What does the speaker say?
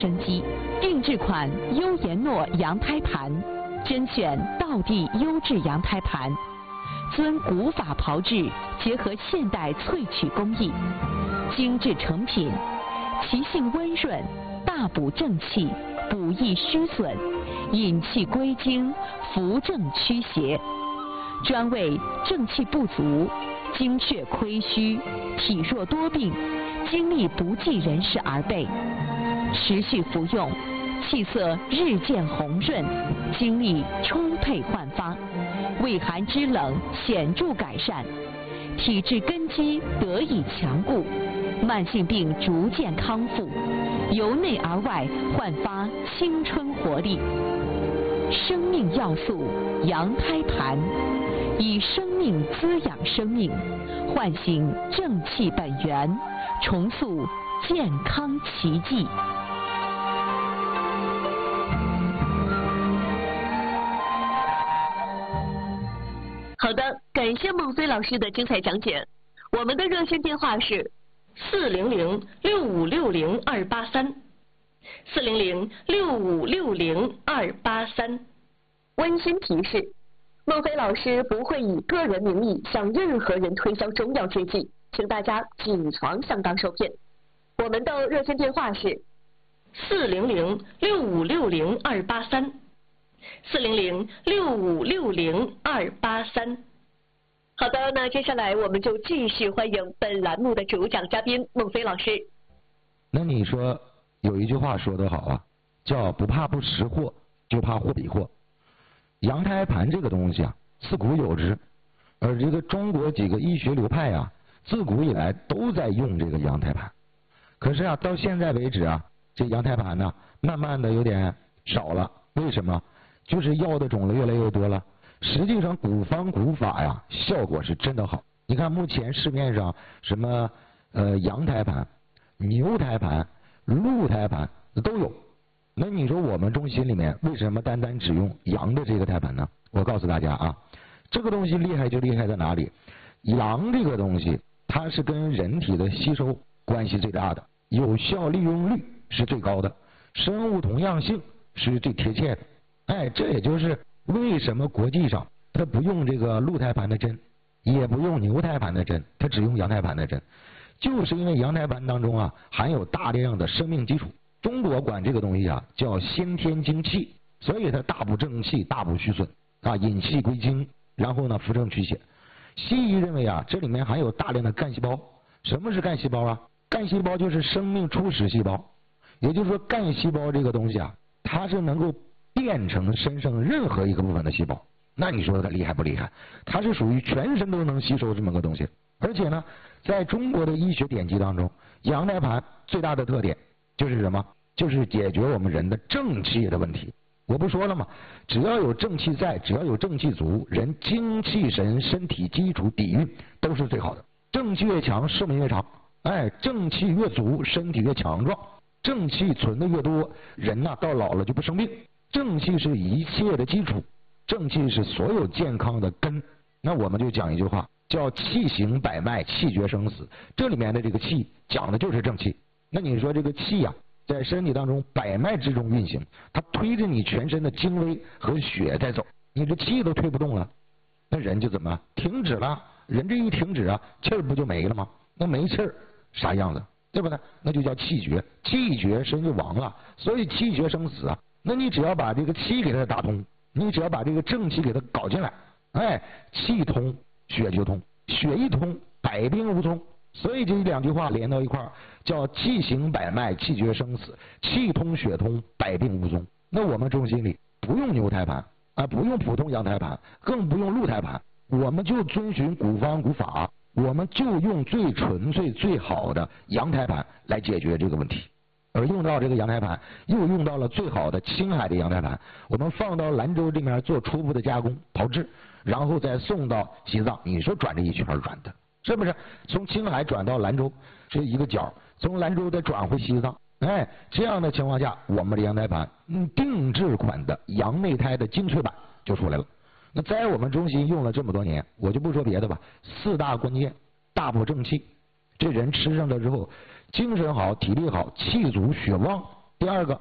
生机，定制款优颜诺羊胎盘，甄选道地优质羊胎盘，遵古法炮制，结合现代萃取工艺，精致成品，其性温润，大补正气，补益虚损，引气归经，扶正驱邪，专为正气不足、精血亏虚、体弱多病、精力不济人士而备。持续服用，气色日渐红润，精力充沛焕发，胃寒肢冷显著改善，体质根基得以强固，慢性病逐渐康复，由内而外焕发青春活力。生命要素羊胎盘，以生命滋养生命，唤醒正气本源，重塑健康奇迹。 好的，感谢孟非老师的精彩讲解。我们的热线电话是400-6560-283，400-6560-283。温馨提示：孟非老师不会以个人名义向任何人推销中药制剂，请大家谨防上当受骗。我们的热线电话是400-6560-283，400-6560-283。好的，那接下来我们就继续欢迎本栏目的主讲嘉宾孟非老师。 那你说有一句话说得好啊，叫不怕不识货，就怕货比货。羊胎盘这个东西啊，自古有之，而这个中国几个医学流派啊，自古以来都在用这个羊胎盘。可是啊，到现在为止啊，这羊胎盘呢，慢慢的有点少了。为什么？就是药的种类越来越多了。实际上古方古法呀，效果是真的好。你看目前市面上什么羊胎盘、牛胎盘、鹿胎盘都有。那你说我们中心里面为什么单单只用羊的这个胎盘呢？我告诉大家啊，这个东西厉害就厉害在哪里？羊这个东西它是跟人体的吸收关系最大的，有效利用率是最高的，生物同样性是最贴切的。哎，这也就是为什么国际上它不用这个鹿胎盘的针，也不用牛胎盘的针，它只用羊胎盘的针，就是因为羊胎盘当中啊含有大量的生命基础。中国管这个东西啊叫先天精气，所以它大补正气，大补虚损啊，引气归经，然后呢扶正驱邪。西医认为啊，这里面含有大量的干细胞。什么是干细胞啊？干细胞就是生命初始细胞，也就是说干细胞这个东西啊，它是能够变成身上任何一个部分的细胞。那你说它厉害不厉害？它是属于全身都能吸收这么个东西。而且呢，在中国的医学典籍当中，羊胎盘最大的特点就是什么？就是解决我们人的正气的问题。我不说了吗？只要有正气在，只要有正气足，人精气神身体基础底蕴都是最好的。正气越强，寿命越长。哎，正气越足，身体越强壮。正气存的越多，人呐到老了就不生病。正气是一切的基础，正气是所有健康的根。那我们就讲一句话，叫气行百脉，气绝生死。这里面的这个气讲的就是正气。那你说这个气呀，在身体当中百脉之中运行，它推着你全身的精微和血在走，你这气都推不动了，那人就怎么停止了？人这一停止啊，气儿不就没了吗？那没气儿啥样子，对不对？那就叫气绝，气绝身就亡了。所以气绝生死啊，那你只要把这个气给它打通，你只要把这个正气给它搞进来，哎，气通血就通，血一通百病无踪。所以这两句话连到一块儿，叫气行百脉，气绝生死，气通血通，百病无踪。那我们中心里不用牛胎盘啊，不用普通羊胎盘，更不用鹿胎盘，我们就遵循古方古法，我们就用最纯粹最好的羊胎盘来解决这个问题。而用到这个羊胎盘，又用到了最好的青海的羊胎盘，我们放到兰州这边做初步的加工炮制，然后再送到西藏。你说转这一圈转的是不是？从青海转到兰州这一个角，从兰州再转回西藏，哎，这样的情况下，我们的羊胎盘定制款的羊内胎的精粹版就出来了。那在我们中心用了这么多年，我就不说别的吧，4大关键：大补正气，这人吃上了之后，精神好，体力好，气足血旺， 第二个，